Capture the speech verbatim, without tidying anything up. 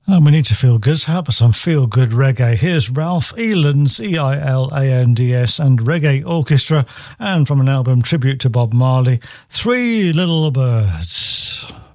And we need to feel good, so how about some feel-good reggae? Here's Ralph Elands, E I L A N D S, and Reggae Orchestra, and from an album tribute to Bob Marley, Three Little Birds.